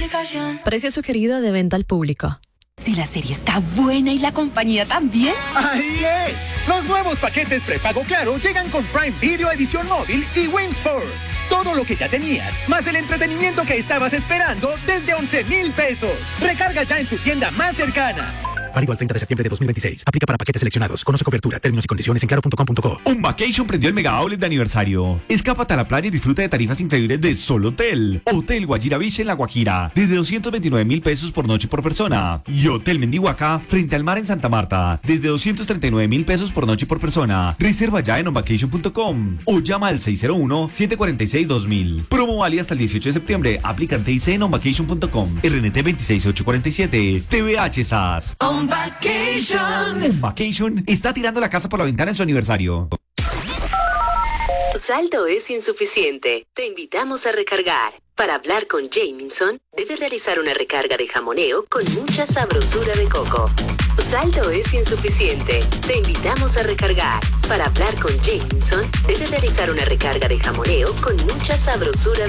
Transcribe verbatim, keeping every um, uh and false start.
aplicación. Precio sugerido de venta al público. Si la serie está buena y la compañía también. ¡Ahí es! Los nuevos paquetes prepago Claro llegan con Prime Video Edición Móvil y Win Sports. Todo lo que ya tenías, más el entretenimiento que estabas esperando desde once mil pesos. Recarga ya en tu tienda más cercana. Válido al treinta de septiembre de dos mil veintiséis. Aplica para paquetes seleccionados. Conoce cobertura, términos y condiciones en claro punto com punto co. Un Vacation prendió el mega outlet de aniversario. Escápate a la playa y disfruta de tarifas increíbles de Sol Hotel. Hotel Guajira Beach en La Guajira, desde doscientos veintinueve mil pesos por noche por persona. Y Hotel Mendihuaca, frente al mar en Santa Marta, desde doscientos treinta y nueve mil pesos por noche por persona. Reserva ya en on vacation punto com o llama al seis cero uno, siete cuatro seis, dos mil. Promo válida hasta el dieciocho de septiembre. Aplican T I C en on vacation punto com. R N T veintiséis ocho cuarenta y siete. T V H S A S. On Vacation. On Vacation está tirando la casa por la ventana en su aniversario. Saldo es insuficiente. Te invitamos a recargar. Para hablar con Jamieson, debe realizar una recarga de jamoneo con mucha sabrosura de coco. Saldo es insuficiente. Te invitamos a recargar. Para hablar con Jamieson, debe realizar una recarga de jamoneo con mucha sabrosura